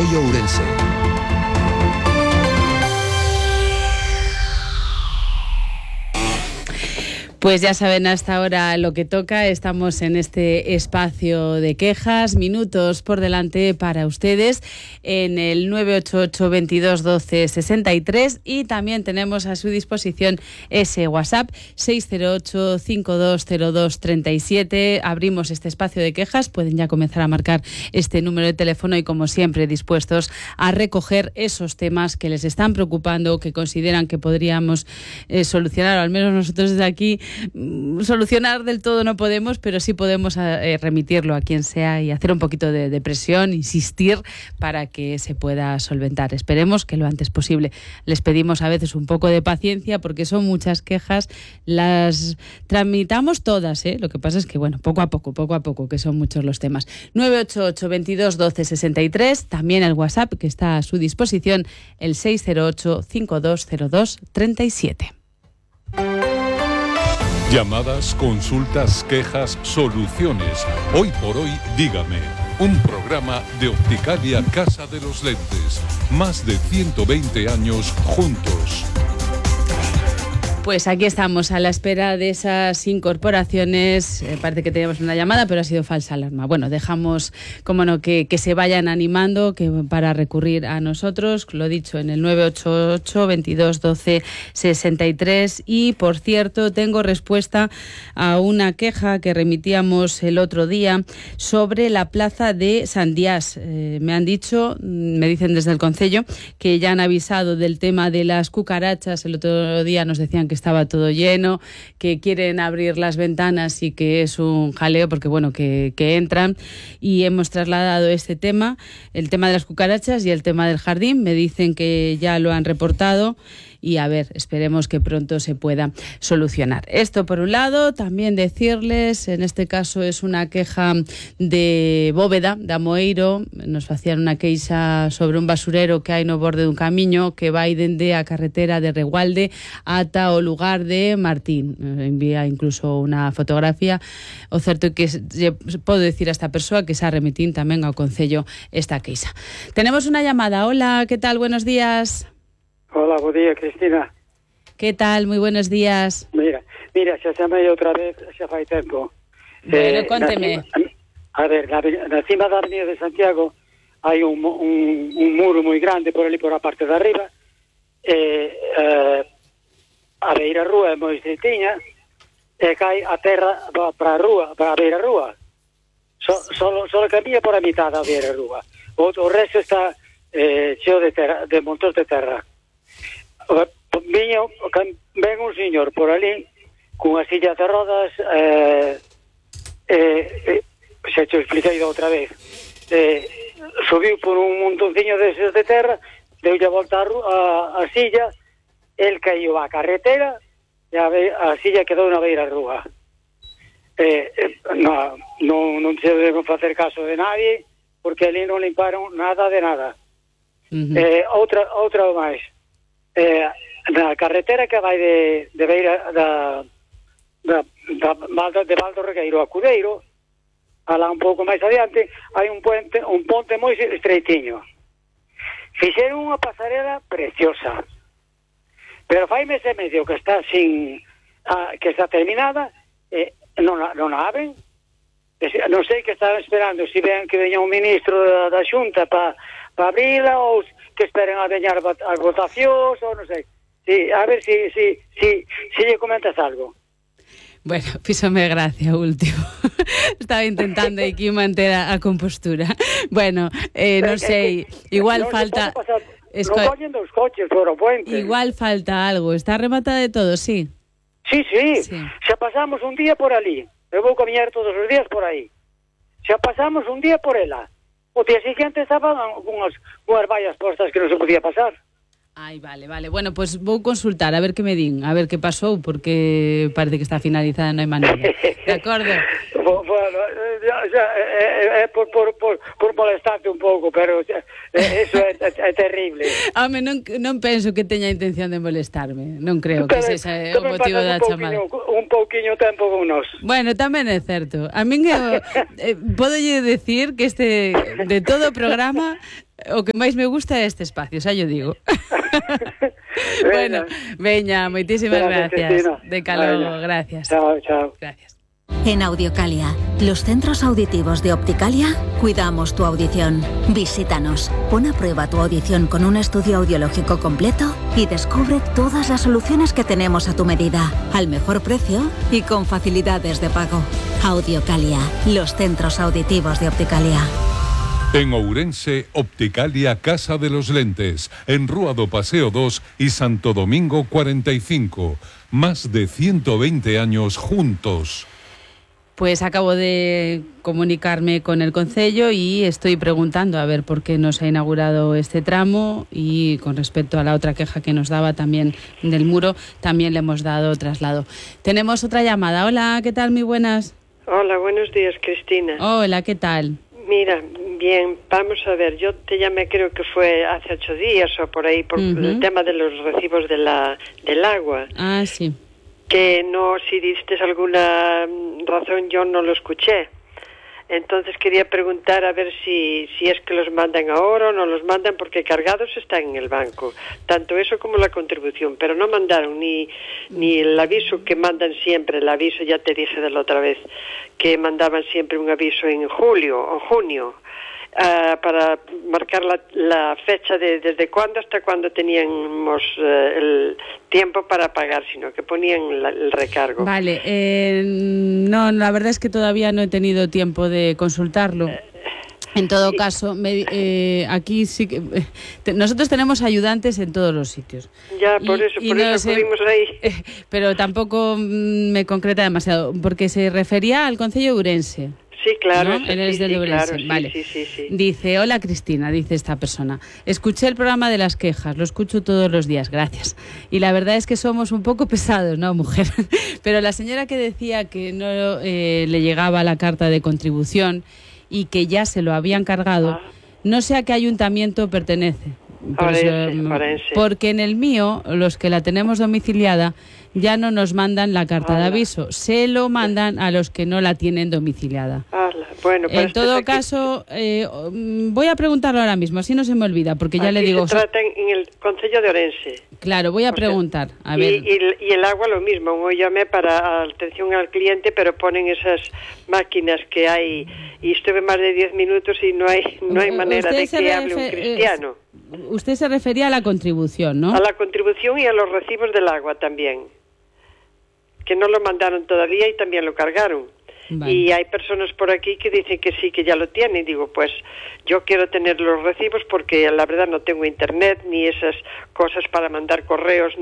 Desarrollo Ourense. Pues ya saben hasta ahora lo que toca. Estamos en este espacio de quejas, minutos por delante para ustedes en el 988 22 12 63 y también tenemos a su disposición ese WhatsApp 608 5202 37. Abrimos este espacio de quejas, pueden ya comenzar a marcar este número de teléfono y como siempre dispuestos a recoger esos temas que les están preocupando, que consideran que podríamos solucionar, o al menos nosotros desde aquí solucionar del todo no podemos, pero sí podemos remitirlo a quien sea y hacer un poquito de presión, insistir para que se pueda solventar. Esperemos que lo antes posible. Les pedimos a veces un poco de paciencia porque son muchas quejas, las tramitamos todas, Lo que pasa es que, bueno, poco a poco, que son muchos los temas. 988 22 12 63, también el WhatsApp que está a su disposición, el 608 5202 37. Llamadas, consultas, quejas, soluciones. Hoy por hoy, dígame. Un programa de Opticalia Casa de los Lentes. Más de 120 años juntos. Pues aquí estamos a la espera de esas incorporaciones. Parece que teníamos una llamada, pero ha sido falsa alarma. Bueno, dejamos, como no, que se vayan animando para recurrir a nosotros. Lo dicho, en el 988 22 12 63. Y, por cierto, tengo respuesta a una queja que remitíamos el otro día sobre la plaza de Sandiás. Me dicen desde el concello que ya han avisado del tema de las cucarachas. El otro día nos decían que estaba todo lleno, que quieren abrir las ventanas y que es un jaleo porque, bueno, que entran, y hemos trasladado este tema, el tema de las cucarachas y el tema del jardín. Me dicen que ya lo han reportado y a ver, esperemos que pronto se pueda solucionar. Esto por un lado. También decirles, en este caso es una queja de Bóveda, de Amoeiro. Nos hacían una queixa sobre un basurero que hai no borde dun camiño que vai dende a carretera de Regualde ata o lugar de Martín. Envía incluso unha fotografía. O certo é que podo decir a esta persoa que xa remitín tamén ao Concello esta queixa. Tenemos unha llamada. Hola, ¿qué tal? Buenos días. Hola, buen día, Cristina. ¿Qué tal? Muy buenos días. Mira, xa chamei outra vez, xa fai tempo. Bueno, conteme. Na cima da Avenida de Santiago hai un muro moi grande por ali por a parte de arriba. A beira rúa é moi estreitiña e cai a terra para a rúa, para a beira rúa. Solo cambia por a mitad da beira rúa. O resto está cheo de terra, de montón de terra. Ven un señor por ali cunha silla de rodas, xa te expliquei da outra vez, subiu por un montonciño deses de terra, deulle a volta a silla, el caiu á carretera e a silla quedou na beira rúa. Non se debe facer caso de nadie porque ali non limparon nada de nada. Outra máis, na carretera que vai de beira de Valdo Regueiro a Cudeiro, alá un pouco máis adiante hai un ponte moi estreitiño. Fixeron unha pasarela preciosa, pero fai mes e medio que está que está terminada, non a abren. Non sei que están esperando, se ven que veña un ministro da Xunta para abrila, ou que esperen a veñar as votacións, ou non sei. Sí, a ver si lle comentas algo. Bueno, fíxome gracia o último. Estaba intentando aquí manter a compostura. Bueno, non sei, igual falta... Non collen dos coches por o puente. Igual falta algo. Está rematada de todo, sí? Sí. Xa pasamos un día por ali. Eu vou camiñar todos os días por aí. Xa pasamos un día por ela. O día siguiente estaban unhas vallas postas que non se podía pasar. Ai, vale. Bueno, pues vou consultar, a ver que me din, a ver que pasou, porque parece que está finalizada, non hai maneira. De acordo? Bueno, é por molestarte un pouco, pero eso é terrible. Home, non penso que teña intención de molestarme, non creo que ese é o motivo da chamada. Un pouquiño tempo con nós. Bueno, tamén é certo. A min podolle decir que de todo o programa o que máis me gusta é este espacio, xa yo digo. Bueno, veña, moitísimas gracias. De calor, gracias. Chao, chao. Gracias. En Audiocalia, los centros auditivos de Opticalia, cuidamos tu audición. Visítanos, pon a prueba tu audición con un estudio audiológico completo y descubre todas las soluciones que tenemos a tu medida, al mejor precio y con facilidades de pago. Audiocalia, los centros auditivos de Opticalia. En Ourense, Opticalia Casa de los Lentes, en Rúa do Paseo 2 y Santo Domingo 45. Más de 120 años juntos. Pues acabo de comunicarme con el concello y estoy preguntando a ver por qué no se ha inaugurado este tramo, y con respecto a la otra queja que nos daba también del muro, también le hemos dado traslado. Tenemos otra llamada. Hola, ¿qué tal? Muy buenas. Hola, buenos días, Cristina. Hola, ¿qué tal? Mira, bien, vamos a ver, yo te llamé, creo que fue hace 8 días o por ahí, por el tema de los recibos del agua. Ah, sí. Que no, si diste alguna razón, yo no lo escuché. Entonces quería preguntar a ver si es que los mandan ahora o no los mandan, porque cargados están en el banco, tanto eso como la contribución, pero no mandaron ni el aviso que mandan siempre. El aviso, ya te dije de la otra vez, que mandaban siempre un aviso en julio o junio, para marcar la fecha de desde cuándo hasta cuándo teníamos el tiempo para pagar, sino que ponían el recargo. Vale, no, la verdad es que todavía no he tenido tiempo de consultarlo. En todo caso, aquí sí que nosotros tenemos ayudantes en todos los sitios. Ya, por eso acudimos ahí. Pero tampoco me concreta demasiado, porque se refería al concello de Ourense. Sí, claro. ¿No? Eres de Ourense, claro, vale. Sí. Dice, hola Cristina, dice esta persona. Escuché el programa de las quejas, lo escucho todos los días, gracias. Y la verdad es que somos un poco pesados, ¿no, mujer? Pero la señora que decía que no le llegaba la carta de contribución y que ya se lo habían cargado, no sé a qué ayuntamiento pertenece. Ourense. Porque en el mío, los que la tenemos domiciliada, ya no nos mandan la carta de aviso, se lo mandan a los que no la tienen domiciliada. Bueno, en todo caso, voy a preguntarlo ahora mismo, así no se me olvida, porque ya aquí le digo... se trata en el concello de Ourense. Claro, voy a preguntar, a ver... Y el agua lo mismo, hoy llamé para atención al cliente, pero ponen esas máquinas que hay, y estuve más de 10 minutos y no hay manera de que hable un cristiano. Usted se refería a la contribución, ¿no? A la contribución y a los recibos del agua también, que no lo mandaron todavía y también lo cargaron. Vale. Y hay personas por aquí que dicen que sí, que ya lo tienen. Digo, pues yo quiero tener los recibos porque la verdad no tengo internet ni esas cosas para mandar correos,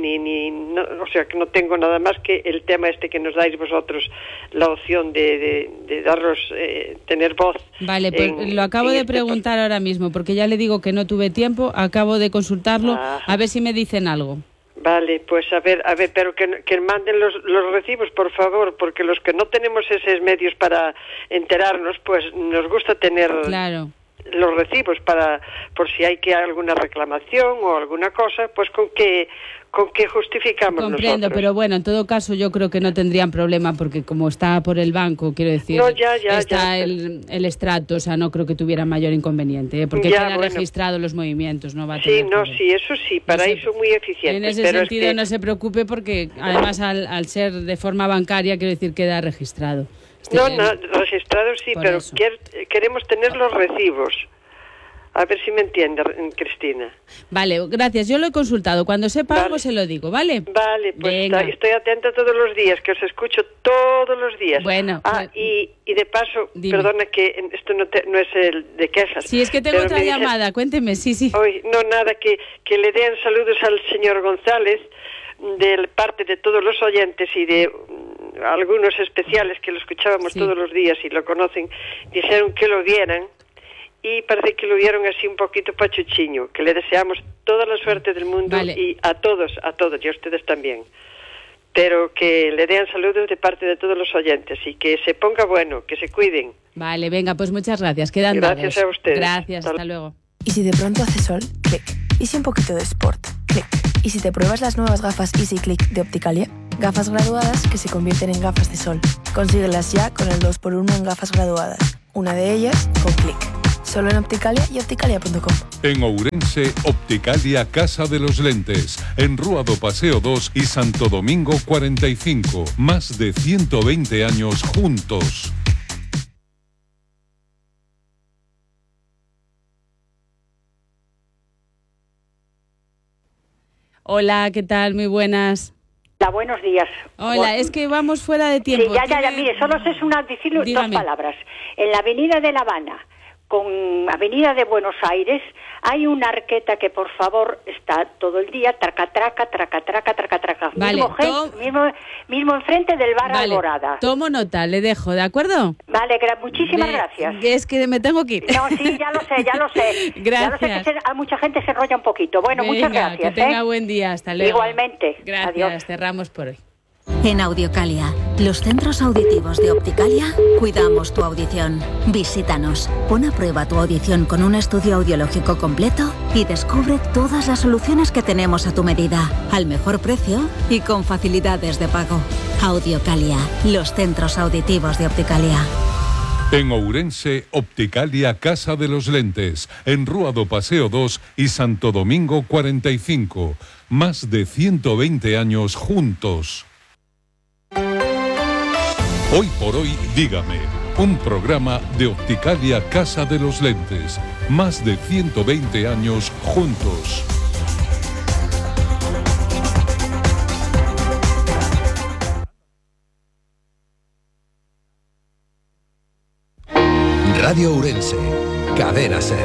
o sea que no tengo nada más que el tema este que nos dais vosotros, la opción de darlos, tener voz. Vale, pues lo acabo de preguntar ahora mismo, porque ya le digo que no tuve tiempo, acabo de consultarlo, a ver si me dicen algo. Vale, pues a ver, pero que manden los recibos, por favor, porque los que no tenemos esos medios para enterarnos, pues nos gusta tener los recibos por si hay que alguna reclamación o alguna cosa, pues con que justificamos. Comprendo, nosotros. Pero bueno, en todo caso yo creo que no tendrían problema, porque como está por el banco, quiero decir, está el estrato, o sea, no creo que tuviera mayor inconveniente, porque queda registrado los movimientos, no va a tener eso sí, para eso muy eficiente. En ese sentido no se preocupe, porque además al ser de forma bancaria, quiero decir, queda registrado. Registrado sí, pero queremos tener los recibos. A ver si me entiende, Cristina. Vale, gracias. Yo lo he consultado. Cuando sepa algo se lo digo, ¿vale? Vale, pues estoy atenta todos los días, que os escucho todos los días. Bueno. Y de paso, perdona que esto no es el de quejas. Sí, es que tengo otra llamada. Cuénteme, sí. Hoy, nada, que le den saludos al señor González, de parte de todos los oyentes y de algunos especiales que lo escuchábamos todos los días y lo conocen. Dijeron que lo vieran. Y parece que lo vieron así un poquito pachuchiño, que le deseamos toda la suerte del mundo y a todos, y a ustedes también. Pero que le den saludos de parte de todos los oyentes y que se ponga bueno, que se cuiden. Vale, venga, pues muchas gracias. Quedan gracias dados. A ustedes. Gracias, hasta luego. Y si de pronto hace sol, clic. Y si un poquito de sport, clic. Y si te pruebas las nuevas gafas Easy Click de Opticalia, gafas graduadas que se convierten en gafas de sol. Consíguelas ya con el 2x1 en gafas graduadas. Una de ellas con clic. Solo en Opticalia y opticalia.com. En Ourense, Opticalia Casa de los Lentes, en Rúa do Paseo 2 y Santo Domingo 45. Más de 120 años juntos. Hola, ¿qué tal? Muy buenas. Hola, buenos días. Hola, es que vamos fuera de tiempo. Sí, ya, mire, solo sé decirle dos palabras. En la Avenida de La Habana, con Avenida de Buenos Aires, hay una arqueta que, por favor, está todo el día traca. Vale, mismo enfrente del bar Alborada. Tomo nota, le dejo, ¿de acuerdo? Vale, muchísimas gracias. Es que me tengo que ir. No, sí, ya lo sé. Gracias. Ya lo sé que a mucha gente se enrolla un poquito. Bueno, Venga, muchas gracias. Que tenga buen día, hasta luego. Igualmente. Gracias, Adiós. Cerramos por hoy. En Audiocalia, los centros auditivos de Opticalia, cuidamos tu audición. Visítanos, pon a prueba tu audición con un estudio audiológico completo y descubre todas las soluciones que tenemos a tu medida, al mejor precio y con facilidades de pago. Audiocalia, los centros auditivos de Opticalia. En Ourense, Opticalia Casa de los Lentes, en Rúa do Paseo 2 y Santo Domingo 45. Más de 120 años juntos. Hoy por hoy, dígame, un programa de Opticalia Casa de los Lentes. Más de 120 años juntos. Radio Ourense, Cadena SER.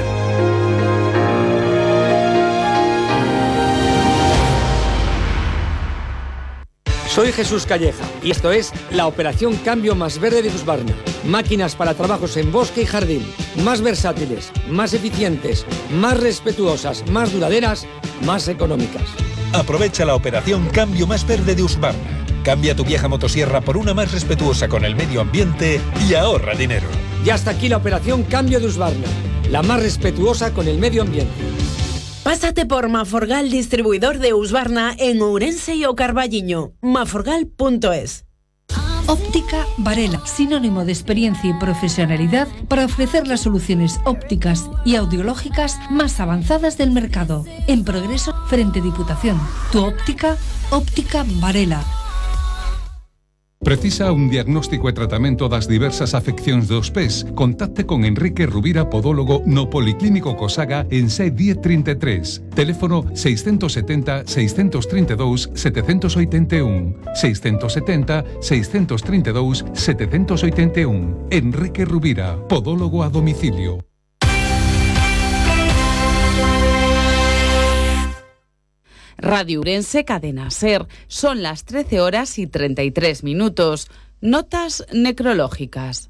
Soy Jesús Calleja y esto es la operación Cambio Más Verde de Husqvarna. Máquinas para trabajos en bosque y jardín, más versátiles, más eficientes, más respetuosas, más duraderas, más económicas. Aprovecha la operación Cambio Más Verde de Husqvarna. Cambia tu vieja motosierra por una más respetuosa con el medio ambiente y ahorra dinero. Y hasta aquí la operación Cambio de Husqvarna, la más respetuosa con el medio ambiente. Pásate por Maforgal, distribuidor de Husqvarna en Ourense y O Carballiño. maforgal.es. Óptica Varela, sinónimo de experiencia y profesionalidad para ofrecer las soluciones ópticas y audiológicas más avanzadas del mercado. En Progreso, frente Diputación. Tu óptica, Óptica Varela. Precisa un diagnóstico e tratamento das diversas afeccións dos pés? Contacte con Enrique Rubira, podólogo no Policlínico Cosaga en C 1033. Teléfono 670 632 781. 670 632 781. Enrique Rubira, podólogo a domicilio. Radio Ourense, Cadena SER. Son las 13 horas y 33 minutos. Notas necrológicas.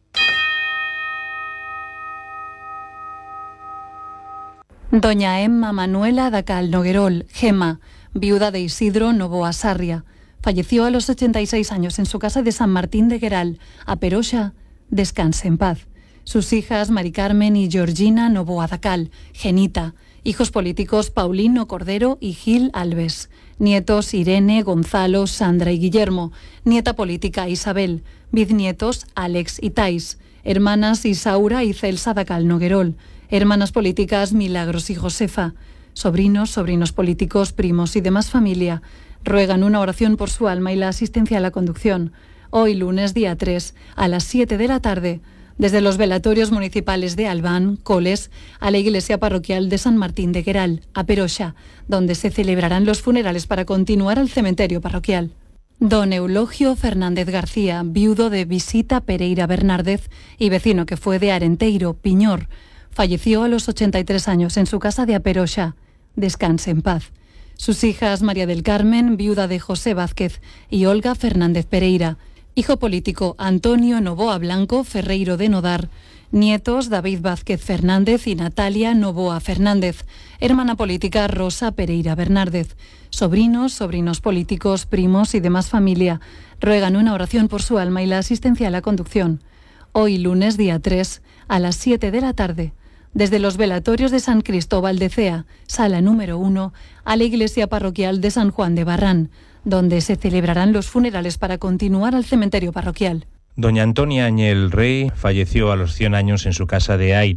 Doña Emma Manuela Dacal Noguerol, Gema, viuda de Isidro Novoa Sarria, falleció a los 86 años en su casa de San Martín de Gueral, a Peroxa. Descanse en paz. Sus hijas Mari Carmen y Georgina Novoa Dacal, Genita. Hijos políticos Paulino Cordero y Gil Alves. Nietos Irene, Gonzalo, Sandra y Guillermo. Nieta política Isabel. Bisnietos Alex y Tais. Hermanas Isaura y Celsa Dacal Noguerol. Hermanas políticas Milagros y Josefa. Sobrinos políticos, primos y demás familia. Ruegan una oración por su alma y la asistencia a la conducción. Hoy lunes día 3 a las 7 de la tarde. Desde los velatorios municipales de Albán, Coles, a la iglesia parroquial de San Martín de Gueral, a Peroxa, donde se celebrarán los funerales para continuar al cementerio parroquial. Don Eulogio Fernández García, viudo de Visita Pereira Bernárdez y vecino que fue de Arenteiro, Piñor, falleció a los 83 años en su casa de Aperoxa. Descanse en paz. Sus hijas María del Carmen, viuda de José Vázquez, y Olga Fernández Pereira. Hijo político Antonio Novoa Blanco Ferreiro de Nodar. Nietos David Vázquez Fernández y Natalia Novoa Fernández. Hermana política Rosa Pereira Bernárdez. Sobrinos políticos, primos y demás familia. Ruegan una oración por su alma y la asistencia a la conducción. Hoy lunes día 3 a las 7 de la tarde. Desde los velatorios de San Cristóbal de Cea, sala número 1, a la iglesia parroquial de San Juan de Barrán, donde se celebrarán los funerales para continuar al cementerio parroquial. Doña Antonia Añel Rey falleció a los 100 años en su casa de Aira,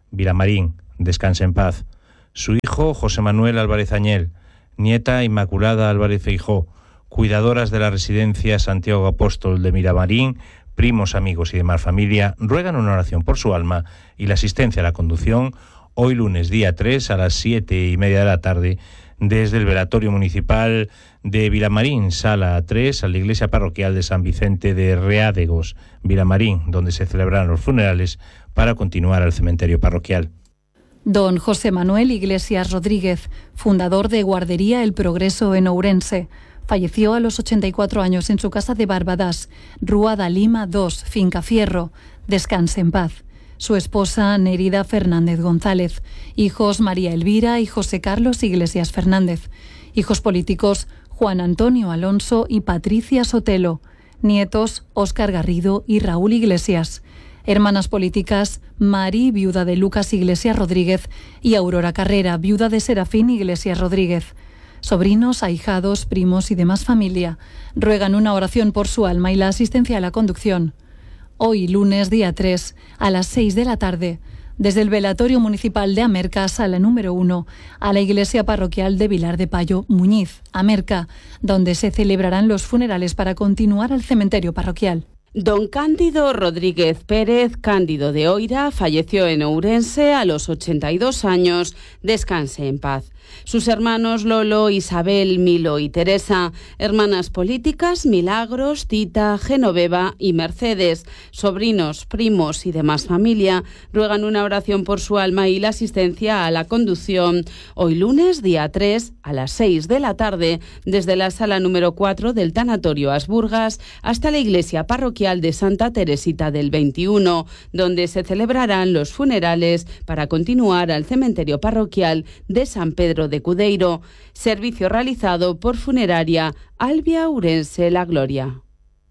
Vilamarín, descanse en paz. Su hijo, José Manuel Álvarez Añel, nieta Inmaculada Álvarez Feijó, cuidadoras de la residencia Santiago Apóstol de Vilamarín, primos, amigos y demás familia, ruegan una oración por su alma y la asistencia a la conducción hoy lunes día 3 a las 7:30 de la tarde desde el velatorio municipal de Vilamarín, sala 3, a la iglesia parroquial de San Vicente de Reádegos, Vilamarín, donde se celebrarán los funerales para continuar al cementerio parroquial. Don José Manuel Iglesias Rodríguez, fundador de Guardería El Progreso en Ourense, falleció a los 84 años en su casa de Barbadas, Rúa da Lima 2, Finca Fierro. Descanse en paz. Su esposa Nerida Fernández González, hijos María Elvira y José Carlos Iglesias Fernández, hijos políticos Juan Antonio Alonso y Patricia Sotelo, nietos Óscar Garrido y Raúl Iglesias, hermanas políticas Mari, viuda de Lucas Iglesias Rodríguez, y Aurora Carrera, viuda de Serafín Iglesias Rodríguez. Sobrinos, ahijados, primos y demás familia ruegan una oración por su alma y la asistencia a la conducción. Hoy, lunes día 3, a las 6 de la tarde, desde el velatorio municipal de Amerca, sala número 1, a la iglesia parroquial de Vilar de Payo, Muñiz, Amerca, donde se celebrarán los funerales para continuar al cementerio parroquial. Don Cándido Rodríguez Pérez, Cándido de Oira, falleció en Ourense a los 82 años. Descanse en paz. Sus hermanos Lolo, Isabel, Milo y Teresa, hermanas políticas Milagros, Tita, Genoveva y Mercedes, sobrinos, primos y demás familia, ruegan una oración por su alma y la asistencia a la conducción hoy lunes día 3 a las 6 de la tarde desde la sala número 4 del Tanatorio Asburgas hasta la iglesia parroquial de Santa Teresita del 21, donde se celebrarán los funerales para continuar al cementerio parroquial de San Pedro de Cudeiro, servicio realizado por Funeraria Albia Ourense La Gloria.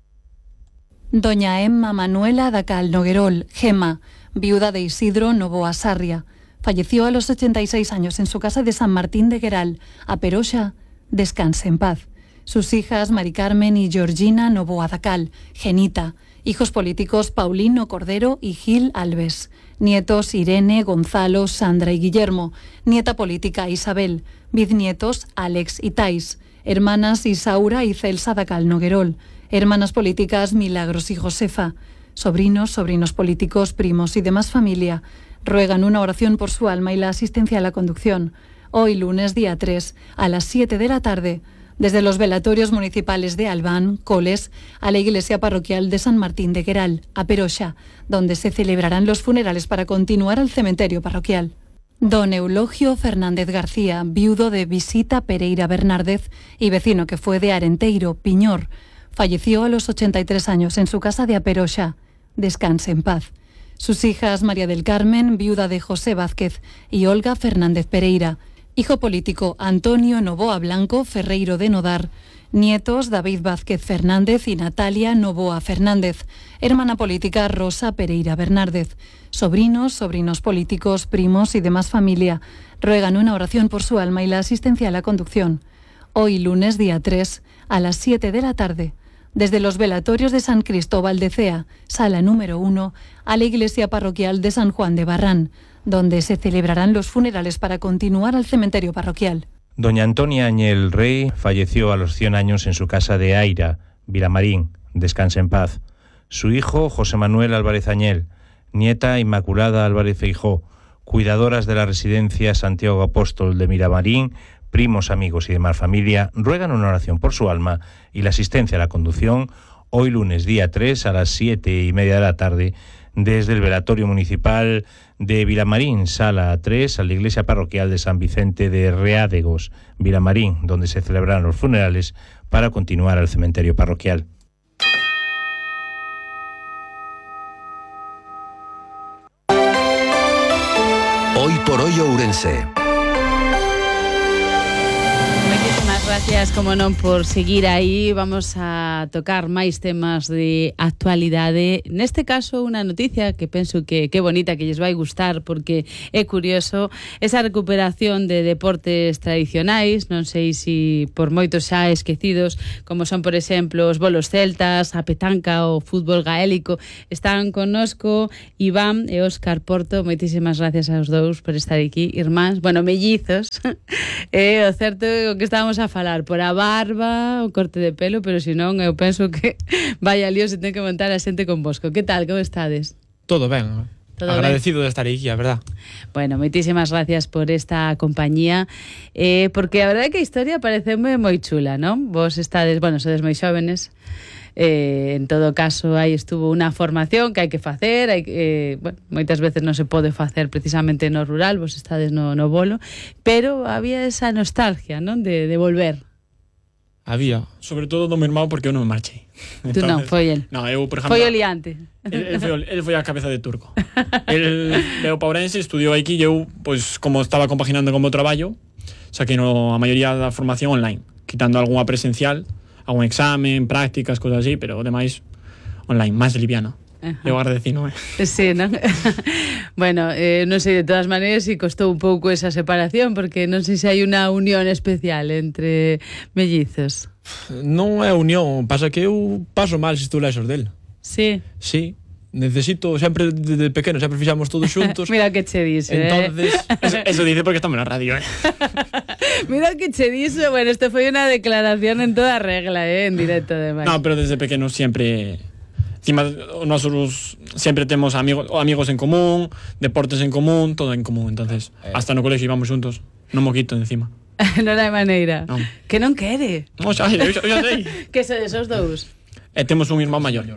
Doña Emma Manuela Dacal Noguerol, Gema, viuda de Isidro Novoa Sarria, falleció a los 86 años en su casa de San Martín de Gueral, a Peroxa. Descanse en paz. Sus hijas Mari Carmen y Georgina Novoa Dacal, Genita, hijos políticos Paulino Cordero y Gil Alves, nietos Irene, Gonzalo, Sandra y Guillermo, nieta política Isabel, bisnietos Alex y Tais, hermanas Isaura y Celsa Dacal Noguerol, hermanas políticas Milagros y Josefa, sobrinos, sobrinos políticos, primos y demás familia, ruegan una oración por su alma y la asistencia a la conducción, hoy lunes día 3 a las 7 de la tarde, desde los velatorios municipales de Albán, Coles, a la iglesia parroquial de San Martín de Gueral, a Peroxa, donde se celebrarán los funerales para continuar al cementerio parroquial. Don Eulogio Fernández García, viudo de Visita Pereira Bernárdez y vecino que fue de Arenteiro, Piñor, falleció a los 83 años en su casa de Aperoxa. Descanse en paz. Sus hijas María del Carmen, viuda de José Vázquez, y Olga Fernández Pereira, hijo político Antonio Novoa Blanco Ferreiro de Nodar, nietos David Vázquez Fernández y Natalia Novoa Fernández, hermana política Rosa Pereira Bernárdez, sobrinos, sobrinos políticos, primos y demás familia, ruegan una oración por su alma y la asistencia a la conducción. Hoy lunes día 3 a las 7 de la tarde, desde los velatorios de San Cristóbal de Cea, sala número 1, a la iglesia parroquial de San Juan de Barrán, donde se celebrarán los funerales para continuar al cementerio parroquial. Doña Antonia Añel Rey falleció a los 100 años en su casa de Aira, Vilamarín. Descanse en paz. Su hijo, José Manuel Álvarez Añel, nieta Inmaculada Álvarez Feijó, cuidadoras de la residencia Santiago Apóstol de Vilamarín, primos, amigos y demás familia, ruegan una oración por su alma y la asistencia a la conducción hoy lunes día 3 a las 7:30 de la tarde desde el velatorio municipal de Vilamarín, sala 3, a la iglesia parroquial de San Vicente de Reádegos, Vilamarín, donde se celebrarán los funerales para continuar al cementerio parroquial. Hoy por hoy Ourense. Gracias, como non, por seguir aí. Vamos a tocar máis temas de actualidade. Neste caso, unha noticia que penso que é bonita, que lles vai gustar, porque é curioso esa recuperación de deportes tradicionais, non sei se por moitos xa esquecidos, como son, por exemplo, os bolos celtas, a petanca, o fútbol gaélico. Están connosco Iván e Óscar Porto. Moitísimas gracias aos dous por estar aquí, irmáns, bueno, mellizos. O certo é o que estábamos a falar, por a barba, o corte de pelo, pero se non, eu penso que vaya lío se ten que montar a xente convosco. Que tal, como estades? Todo ben, agradecido de estar aquí, a verdad. Bueno, moitísimas gracias por esta compañía, porque a verdade é que a historia pareceme moi chula, non? Vos estades, bueno, sodes moi xóvenes, en todo caso aí estuvo unha formación que hai que facer, bueno, moitas veces non se pode facer precisamente no rural, vos estades no bolo, pero había esa nostalgia, non? De volver. Había, sobre todo do meu irmão, porque eu non me marchei. Tú non, foi el. Non, eu, por exemplo, foi o liante. El foi a cabeza de turco. El veo pa Ourense, estudiou aquí e eu, pois, como estaba compaginando con o traballo, saquei a maioría da formación online, quitando algunha presencial, algún examen, prácticas, cosas así, pero o demais online, máis liviano. Eu agradecino, Sí, non? Bueno, non sei, de todas maneiras, si costou un pouco esa separación, porque non sei se hai unha unión especial entre mellizos. Non é unión, pasa que eu paso mal se estou lexos del. Sí? Sí, necesito, sempre desde pequeno, sempre fixamos todos xuntos. Mira que che dice, entonces, eso dice porque estamos na radio, Mira que che dice, bueno, isto foi unha declaración en toda regla, en directo, además. No, pero desde pequeno sempre... Encima, nosotros siempre temos amigos en común, deportes en común, todo en común, entonces hasta no colegio íbamos juntos, non mo quito encima. Non hai maneira. Non. Que non quere. Non, xa sei. Que sodes os dous? Temos un irmán maior.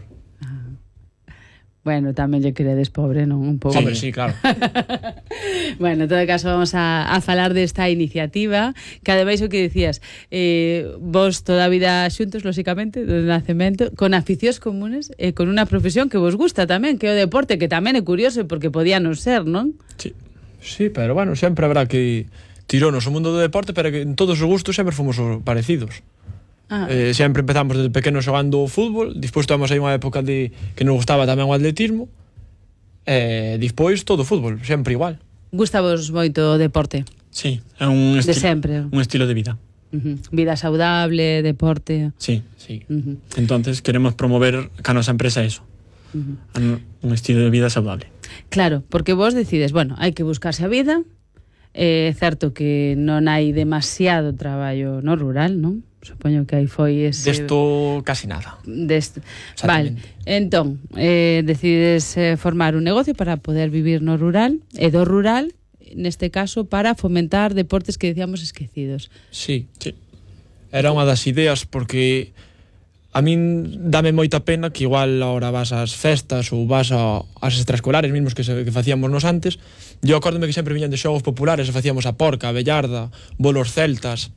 Bueno, tamén lle queredes pobre, non? Un pouco. Hombre, sí, claro. Bueno, en todo caso vamos a falar desta iniciativa, que ademais o que dicías, vos toda a vida xuntos, lóxicamente, do nacemento, con aficións comunes e con unha profesión que vos gusta tamén, que é o deporte, que tamén é curioso, porque podía non ser, non? Sí, pero bueno, sempre habrá que tironos o mundo do deporte, pero que en todos os gustos sempre fomos parecidos. Sempre empezamos desde pequenos xogando fútbol, despois tuvemos aí unha época de que nos gustaba tamén o atletismo, despois todo fútbol, sempre igual. Gustavos moito o deporte? Sí, é un estilo de vida. Vida saudable, deporte. Sí. Entonces queremos promover ca nosa empresa eso, un estilo de vida saudable. Claro, porque vos decides, bueno, hai que buscarse a vida, é certo que non hai demasiado traballo no rural, non? Supoño que aí foi ese... Desto casi nada. Vale, entón, decides formar un negocio para poder vivir no rural, e do rural, neste caso, para fomentar deportes que decíamos esquecidos. Sí. Era unha das ideas, porque a min dame moita pena que igual ahora vas ás festas ou vas ás extraescolares mismos que facíamos nos antes. Eu acórdome que sempre viñan de xogos populares e facíamos a porca, a bellarda, bolos celtas.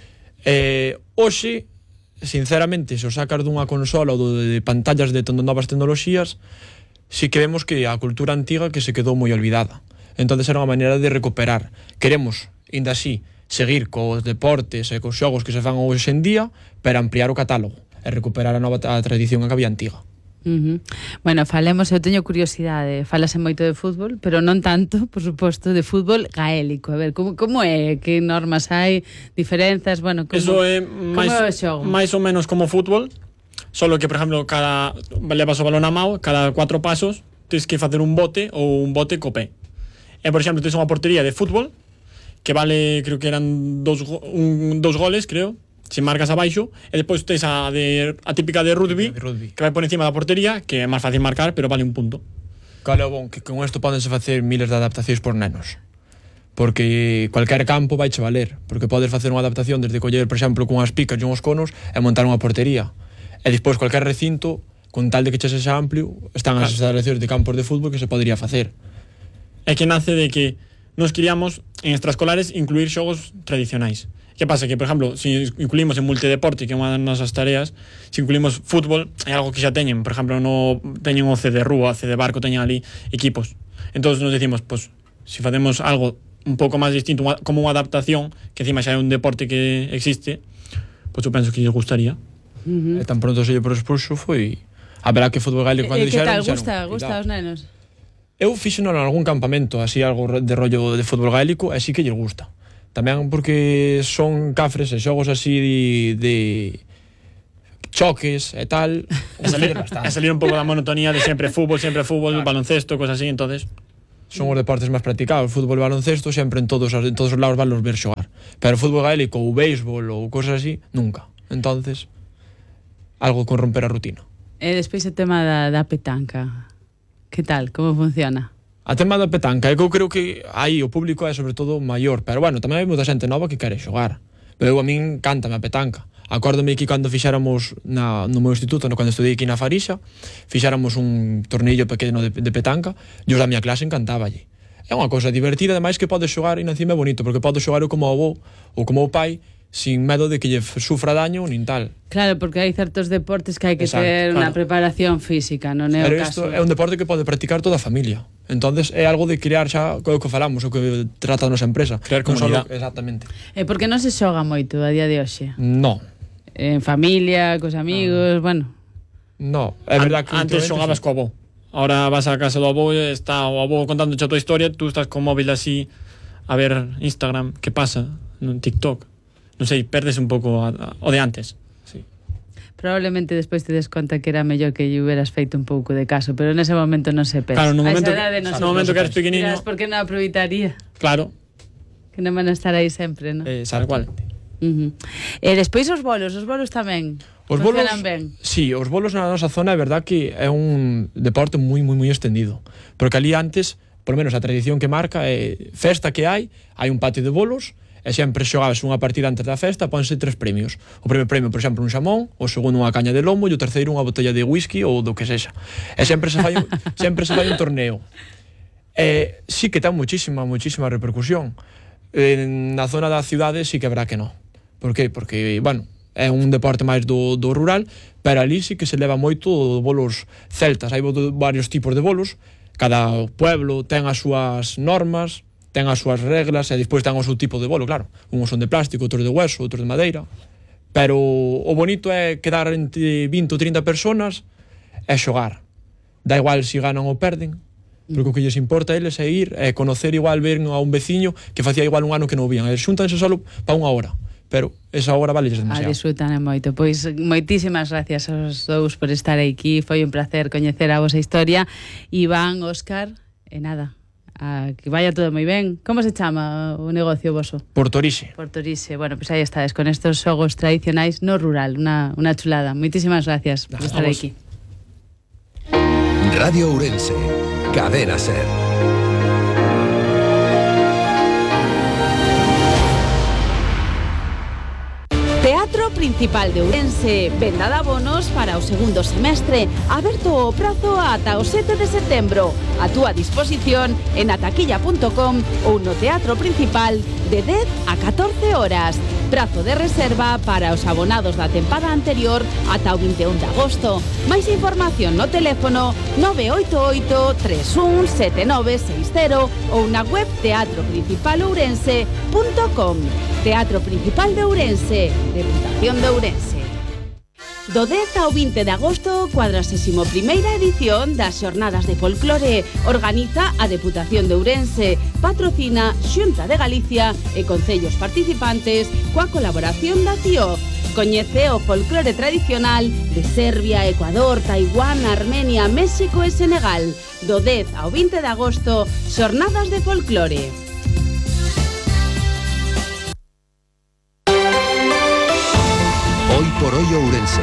Hoxe, sinceramente, se o sacas dunha consola ou de pantallas de novas tecnoloxías, si que vemos que a cultura antiga que se quedou moi olvidada. Entonces era unha maneira de recuperar. Queremos, ainda así, seguir cos deportes e cos xogos que se fan hoxe en día, pero ampliar o catálogo e recuperar a tradición que había antiga. Bueno, falemos, eu teño curiosidade, falase moito de fútbol, pero non tanto, por suposto, de fútbol gaélico. A ver, como é? Que normas hai? Diferenzas? Bueno, eso é máis ou menos como fútbol, solo que, por exemplo, levas o balón a mão, cada 4 pasos tens que facer un bote ou un bote co pé. E, por exemplo, tens unha portería de fútbol que vale, creo que eran 2 goles, creo, se marcas abaixo, e depois tens a típica de rugby, que vai por encima da portería, que é máis fácil marcar, pero vale un punto. Claro, bon, que con isto podense facer miles de adaptacións por nenos. Porque cualquier campo vai che valer, porque podes facer unha adaptación desde coller, por exemplo, cunhas picas e uns conos e montar unha portería. E despois cualquier recinto, con tal de que che sexa amplio, están as instalacións de campos de fútbol que se podería facer. É que nace de que nos queríamos en extraescolares incluir xogos tradicionais. Que pasa? Que, por exemplo, se incluímos en multideporte, que é unha das nosas tareas, se incluímos fútbol, é algo que xa teñen. Por exemplo, teñen o C de rúa, C de barco, teñen ali equipos. Entón nos decimos, pues, se facemos algo un pouco máis distinto, como unha adaptación, que encima xa é un deporte que existe, pois eu penso que lles gustaría. E tan pronto se lle por expulso foi... A verdad que fútbol gaélico cando dixeron... Que tal? Gusta aos nenos? Eu fixeno en algún campamento, así algo de rollo de fútbol gaélico, e sí que lles gusta. Tamén porque son cafres e xogos así de choques e tal. E salir un pouco da monotonía de sempre fútbol, baloncesto, cosas así, entonces... Son os deportes máis practicados. Fútbol e baloncesto sempre en todos os lados van los ver xogar. Pero fútbol gaélico ou béisbol ou cosas así, nunca. Entonces, algo con romper a rutina. E despois o tema da petanca. Que tal? Como funciona? A tema da petanca, eu creo que aí o público é sobre todo maior, pero bueno, tamén hai moita xente nova que quere xogar. Pero a min cántame a petanca. Acórdome que cando fixéramos no meu instituto, cando estudei aquí na Farixa, fixéramos un tornillo pequeno de petanca, e os da miña clase encantáballe. É unha cousa divertida, ademais que podes xogar e encima é bonito, porque podes xogar como o avó ou como o pai, sin medo de que lle sufra daño nin tal. Claro, porque hai certos deportes que hai que ter unha preparación física, non é o caso. Pero isto é un deporte que pode practicar toda a familia. Entonces é algo de crear xa o que falamos, o que trata a nosa empresa. Crear comunidade. Exactamente. E por que non se xoga moito a día de hoxe? No. En familia, cos amigos, bueno. No, é verdad que antes xogabas co avó. Ahora vas a casa do avó e está o avó contándoche a tua historia, tú estás con móvil así a ver Instagram, que pasa, no TikTok. Non sei, perdes un pouco o de antes. Sí. Probablemente despois te des conta que era mellor que lle hubieras feito un pouco de caso, pero nese momento non se pensa. Claro, no momento que eres pequeniño... Por que non aproveitaría? Claro. Que non van a estar aí sempre, non? Tal cual. E despois os bolos tamén funcionan ben. Sí, os bolos na nosa zona é verdad que é un deporte moi extendido, porque ali antes, por menos a tradición que marca é festa que hai un patio de bolos e sempre xogabas unha partida antes da festa, ponse 3 premios. O primeiro premio, por exemplo, un xamón, o segundo unha caña de lomo e o terceiro unha botella de whisky ou do que sexa. E sempre se fai un torneo. Sí que ten muchísima repercusión. Na zona da cidade sí que verá que non. Por qué? Porque, bueno, é un deporte máis do rural, pero ali sí que se leva moito bolos celtas. Hai varios tipos de bolos, cada pueblo ten as súas normas, ten as súas reglas e despois ten o seu tipo de bolo, claro. Uns son de plástico, outros de hueso, outros de madeira. Pero o bonito é quedar entre 20 ou 30 personas e xogar. Da igual se ganan ou perden, porque o que lles importa a eles é ir e conocer igual, ver a un veciño que facía igual un ano que non vían. E xúntanse só para unha hora. Pero esa hora vale demasiado. Disfrutan moito. Pois moitísimas gracias aos dous por estar aquí. Foi un placer coñecer a vosa historia. Iván, Óscar, e nada, que vaya todo moi ben. Como se chama o negocio voso? Portorixe. Bueno, pues aí estades con estos xogos tradicionais no rural, unha chulada. Moitísimas gracias por estar aquí. Radio Ourense, Cadena Ser. Teatro Principal de Ourense, venda de abonos para o segundo semestre, aberto o prazo ata o 7 de setembro. A túa disposición en ataquilla.com ou no Teatro Principal de 10 a 14 horas. Prazo de reserva para os abonados da tempada anterior ata o 21 de agosto. Máis información no teléfono 988 317960 ou na web teatroprincipalourense.com. Teatro Principal de Ourense, Deputación de Ourense. Do 10 ao 20 de agosto, 41ª edición das Xornadas de Folclore. Organiza a Deputación de Ourense, patrocina Xunta de Galicia e concellos participantes coa colaboración da CIO. Coñece o folclore tradicional de Serbia, Ecuador, Taiwán, Armenia, México e Senegal. Do 10 ao 20 de agosto, Xornadas de Folclore. Hoy por hoy Ourense.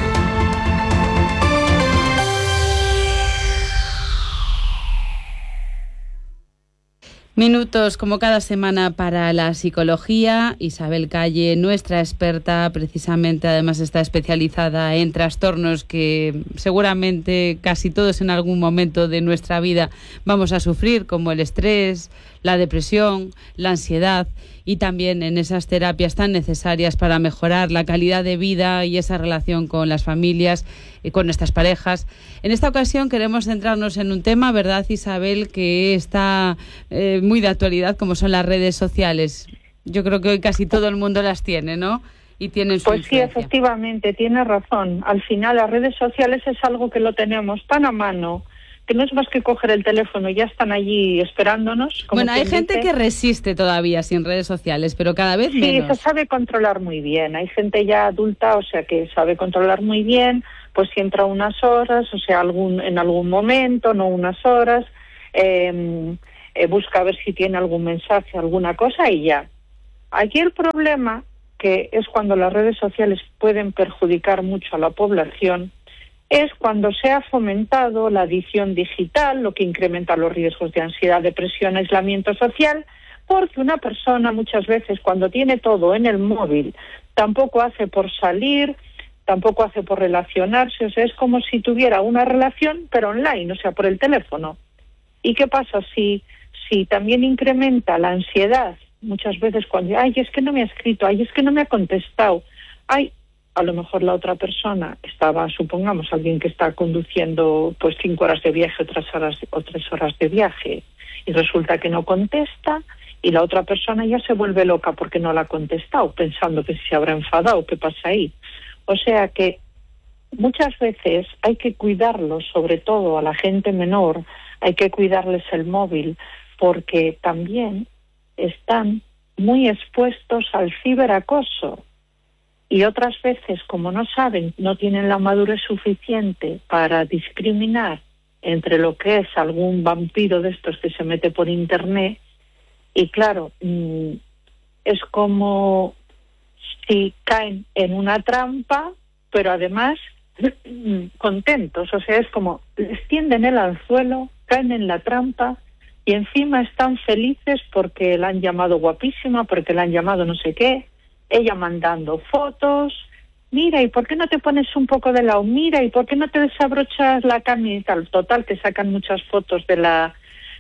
Minutos como cada semana para la psicología. Isabel Calle, nuestra experta, precisamente además está especializada en trastornos que seguramente casi todos en algún momento de nuestra vida vamos a sufrir, como el estrés, la depresión, la ansiedad, y también en esas terapias tan necesarias para mejorar la calidad de vida y esa relación con las familias y con nuestras parejas. En esta ocasión queremos centrarnos en un tema, ¿verdad, Isabel?, que está muy de actualidad, como son las redes sociales. Yo creo que hoy casi todo el mundo las tiene, ¿no? y tienen su Pues influencia. sí, efectivamente, tiene razón. Al final las redes sociales es algo que lo tenemos tan a mano, que no es más que coger el teléfono y ya están allí esperándonos. Bueno, hay gente que resiste todavía sin redes sociales, pero cada vez menos. Sí, se sabe controlar muy bien. Hay gente ya adulta, o sea, que sabe controlar muy bien, pues si entra unas horas, o sea, en algún momento, no unas horas, busca a ver si tiene algún mensaje, alguna cosa y ya. Aquí el problema, que es cuando las redes sociales pueden perjudicar mucho a la población, es cuando se ha fomentado la adicción digital, lo que incrementa los riesgos de ansiedad, depresión, aislamiento social, porque una persona muchas veces cuando tiene todo en el móvil, tampoco hace por salir, tampoco hace por relacionarse, o sea, es como si tuviera una relación, pero online, o sea, por el teléfono. ¿Y qué pasa si también incrementa la ansiedad? Muchas veces cuando, ay, es que no me ha escrito, ay, es que no me ha contestado, ay, a lo mejor la otra persona estaba, supongamos, alguien que está conduciendo pues 5 horas de viaje o 3 horas de viaje y resulta que no contesta y la otra persona ya se vuelve loca porque no la ha contestado, pensando que se habrá enfadado, ¿qué pasa ahí? O sea que muchas veces hay que cuidarlos, sobre todo a la gente menor, hay que cuidarles el móvil porque también están muy expuestos al ciberacoso. Y otras veces, como no saben, no tienen la madurez suficiente para discriminar entre lo que es algún vampiro de estos que se mete por internet, y claro, es como si caen en una trampa, pero además contentos, o sea, es como les tienden el anzuelo, caen en la trampa y encima están felices porque la han llamado guapísima, porque la han llamado no sé qué, ella mandando fotos, mira, ¿y por qué no te pones un poco de lado? Mira, ¿y por qué no te desabrochas la camisa? Total, que sacan muchas fotos de la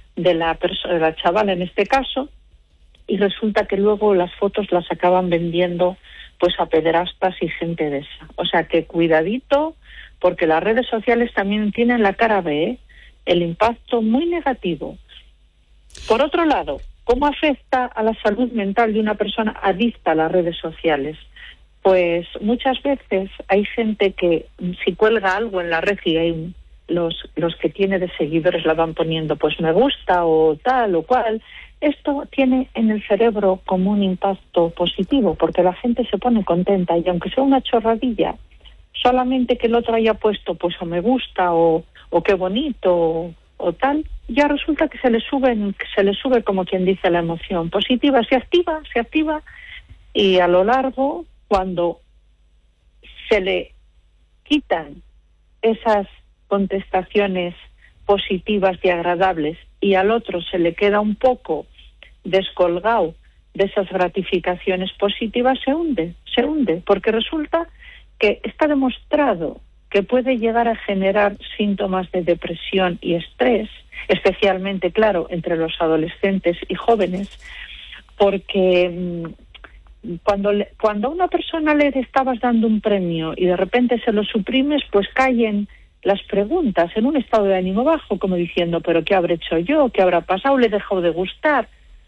chavala en este caso, y resulta que luego las fotos las acaban vendiendo pues a pederastas y gente de esa. O sea que cuidadito, porque las redes sociales también tienen la cara B, ¿eh? El impacto muy negativo. Por otro lado, ¿cómo afecta a la salud mental de una persona adicta a las redes sociales? Pues muchas veces hay gente que si cuelga algo en la red y hay los que tiene de seguidores la van poniendo pues me gusta o tal o cual, esto tiene en el cerebro como un impacto positivo porque la gente se pone contenta y aunque sea una chorradilla, solamente que el otro haya puesto pues o me gusta o qué bonito o tal, ya resulta que se le sube como quien dice la emoción positiva, se activa y a lo largo cuando se le quitan esas contestaciones positivas y agradables y al otro se le queda un poco descolgado de esas gratificaciones positivas, se hunde, porque resulta que está demostrado que puede llegar a generar síntomas de depresión y estrés, especialmente, claro, entre los adolescentes y jóvenes, porque cuando a una persona le estabas dando un premio y de repente se lo suprimes, pues caen las preguntas en un estado de ánimo bajo, como diciendo, pero ¿qué habré hecho yo? ¿Qué habrá pasado? ¿Le he dejado de gustar?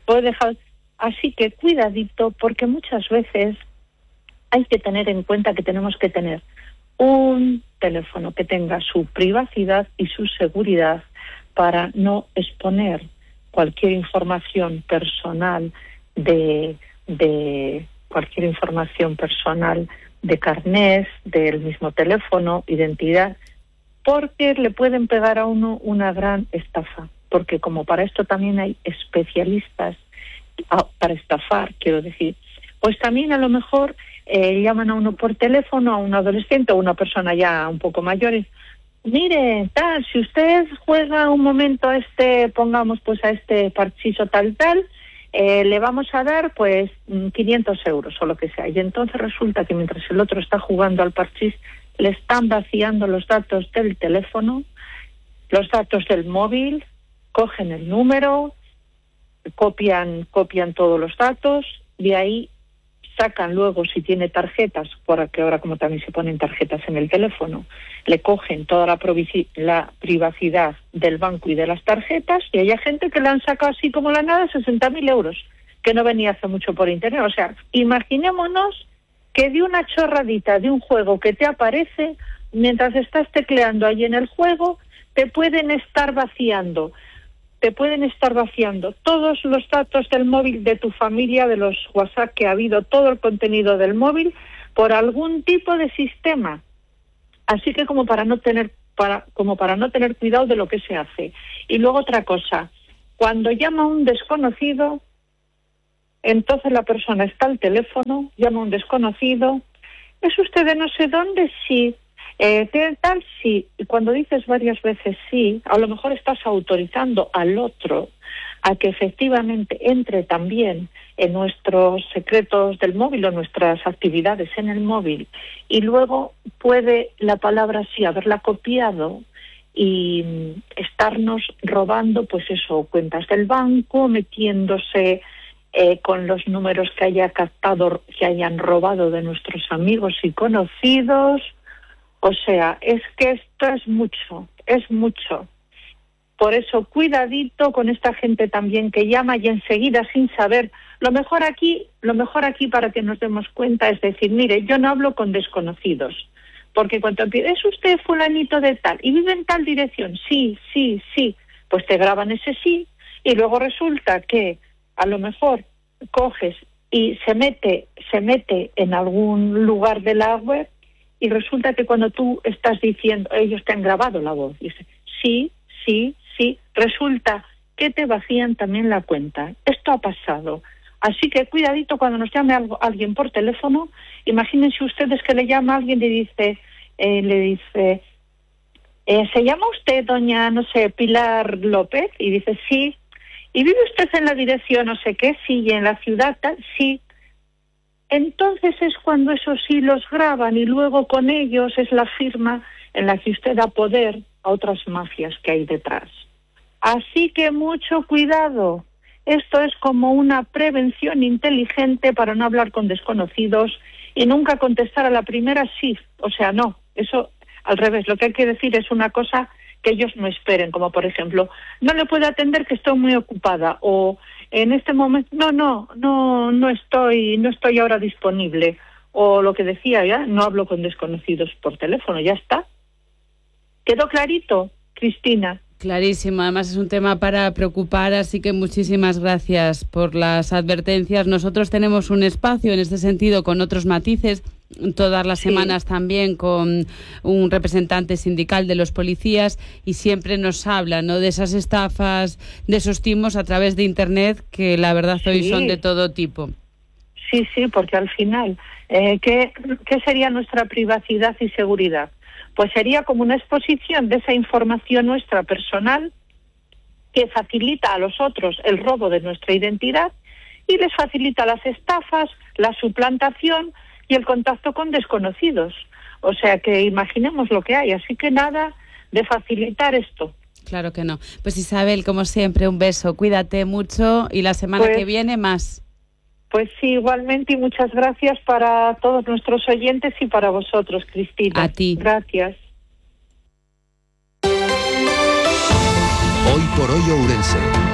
Así que cuidadito, porque muchas veces hay que tener en cuenta que tenemos que tener un teléfono que tenga su privacidad y su seguridad para no exponer cualquier información personal de cualquier información personal de carnés, del mismo teléfono, identidad, porque le pueden pegar a uno una gran estafa, porque como para esto también hay especialistas para estafar, quiero decir, pues también a lo mejor llaman a uno por teléfono, a un adolescente o una persona ya un poco mayor, y, mire, tal, si usted juega un momento a pongamos pues a este parchizo tal, le vamos a dar pues 500 euros o lo que sea. Y entonces resulta que mientras el otro está jugando al parchís, le están vaciando los datos del teléfono, los datos del móvil, cogen el número, copian todos los datos, de ahí sacan luego, si tiene tarjetas, porque ahora como también se ponen tarjetas en el teléfono, le cogen toda la privacidad del banco y de las tarjetas, y hay gente que le han sacado así como la nada 60.000 euros, que no venía hace mucho por internet. O sea, imaginémonos que de una chorradita de un juego que te aparece, mientras estás tecleando ahí en el juego, te pueden estar vaciando todos los datos del móvil de tu familia, de los WhatsApp que ha habido, todo el contenido del móvil, por algún tipo de sistema. Así que como para no tener cuidado de lo que se hace. Y luego otra cosa, cuando llama un desconocido, entonces la persona está al teléfono, llama a un desconocido, ¿es usted de no sé dónde? Sí. ¿Qué tal? Sí. Y cuando dices varias veces sí, a lo mejor estás autorizando al otro a que efectivamente entre también en nuestros secretos del móvil o nuestras actividades en el móvil, y luego puede la palabra sí haberla copiado y estarnos robando, pues eso, cuentas del banco, metiéndose con los números que haya captado, que hayan robado de nuestros amigos y conocidos. O sea, es que esto es mucho. Por eso, cuidadito con esta gente también que llama y enseguida sin saber. Lo mejor aquí para que nos demos cuenta es decir, mire, yo no hablo con desconocidos. Porque cuando empieza, ¿es usted fulanito de tal? ¿Y vive en tal dirección? Sí. Pues te graban ese sí y luego resulta que a lo mejor coges y se mete en algún lugar de la web y resulta que cuando tú estás diciendo, ellos te han grabado la voz, y dice, sí, resulta que te vacían también la cuenta. Esto ha pasado. Así que cuidadito cuando nos llame alguien por teléfono. Imagínense ustedes que le llama a alguien y le dice, ¿se llama usted doña, no sé, Pilar López? Y dice, sí. ¿Y vive usted en la dirección no sé qué? Sí. ¿Y en la ciudad tal? Sí. Entonces es cuando esos sí los graban y luego con ellos es la firma en la que usted da poder a otras mafias que hay detrás. Así que mucho cuidado. Esto es como una prevención inteligente para no hablar con desconocidos y nunca contestar a la primera sí. O sea, no, eso al revés. Lo que hay que decir es una cosa que ellos no esperen, como por ejemplo, no le puedo atender que estoy muy ocupada, o en este momento, no estoy ahora disponible, o lo que decía ya, no hablo con desconocidos por teléfono, ya está. ¿Quedó clarito, Cristina? Clarísimo, además es un tema para preocupar, así que muchísimas gracias por las advertencias. Nosotros tenemos un espacio en este sentido con otros matices, todas las semanas también con un representante sindical de los policías, y siempre nos habla, ¿no?, de esas estafas, de esos timos a través de Internet, que la verdad hoy son de todo tipo. Sí, porque al final, ¿qué sería nuestra privacidad y seguridad? Pues sería como una exposición de esa información nuestra personal que facilita a los otros el robo de nuestra identidad y les facilita las estafas, la suplantación y el contacto con desconocidos. O sea que imaginemos lo que hay, así que nada de facilitar esto. Claro que no. Pues Isabel, como siempre, un beso, cuídate mucho y la semana que viene más. Pues sí, igualmente, y muchas gracias para todos nuestros oyentes y para vosotros, Cristina. A ti. Gracias. Hoy por hoy Ourense.